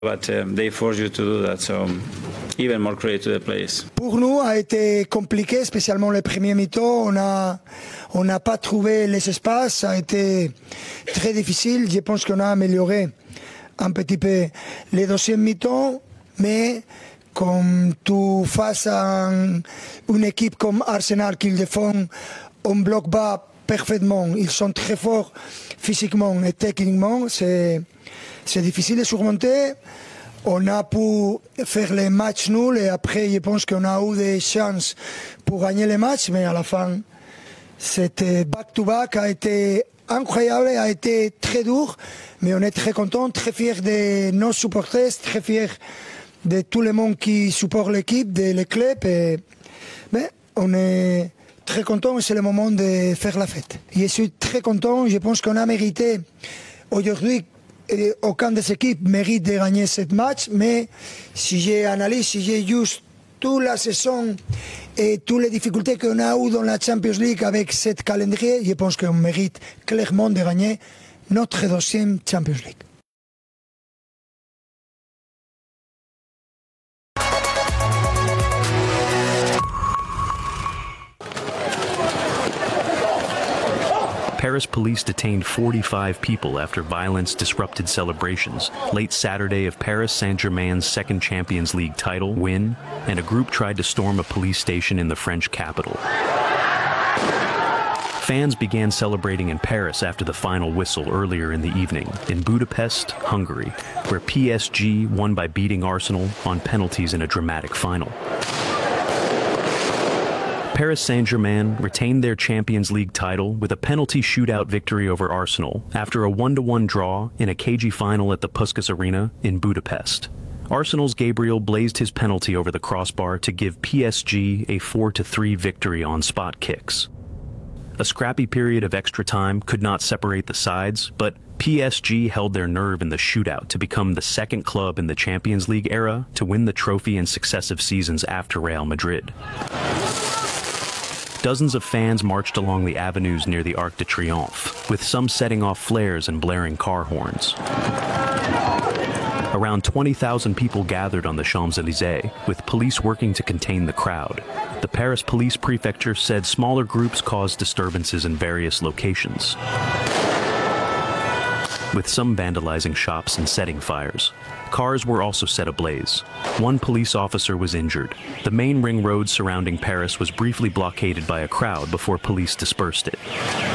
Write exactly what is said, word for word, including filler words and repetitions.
But um, they force you to do that, so even more credit to the players. Pour nous, a été compliqué, spécialement le premier mi-temps. On a, on n'a pas trouvé les espaces. Ça a été très difficile. Je pense qu'on a amélioré un petit peu les deuxième mi-temps, mais comme tu face à un, une équipe comme Arsenal qui défend, on bloque bas parfaitement. Ils sont très forts physiquement et techniquement. C'est, c'est difficile de surmonter. On a pu faire les matchs nuls et après, je pense qu'on a eu des chances pour gagner les matchs, mais à la fin, c'était back-to-back, a été incroyable, a été très dur, mais on est très content, très fiers de nos supporters, très fiers de tout le monde qui supporte l'équipe, de le club. Et, mais on est très content et c'est le moment de faire la fête. Je suis très content, je pense qu'on a mérité aujourd'hui. Et aucune des équipes mérite de gagner ce match, mais si j'analyse, si j'ai juste toute la saison et toutes les difficultés qu'on a eues dans la Champions League avec ce calendrier, je pense qu'on mérite clairement de gagner notre deuxième Champions League. Paris police detained forty-five people after violence disrupted celebrations late Saturday of Paris Saint-Germain's second Champions League title win, and a group tried to storm a police station in the French capital. Fans began celebrating in Paris after the final whistle earlier in the evening in Budapest, Hungary, where P S G won by beating Arsenal on penalties in a dramatic final. Paris Saint-Germain retained their Champions League title with a penalty shootout victory over Arsenal after a one to one draw in a cagey final at the Puskás Arena in Budapest. Arsenal's Gabriel blazed his penalty over the crossbar to give P S G a four to three victory on spot kicks. A scrappy period of extra time could not separate the sides, but P S G held their nerve in the shootout to become the second club in the Champions League era to win the trophy in successive seasons after Real Madrid. Dozens of fans marched along the avenues near the Arc de Triomphe, with some setting off flares and blaring car horns. Around twenty thousand people gathered on the Champs-Élysées, with police working to contain the crowd. The Paris Police Prefecture said smaller groups caused disturbances in various locations, with some vandalizing shops and setting fires. Cars were also set ablaze. One police officer was injured. The main ring road surrounding Paris was briefly blockaded by a crowd before police dispersed it.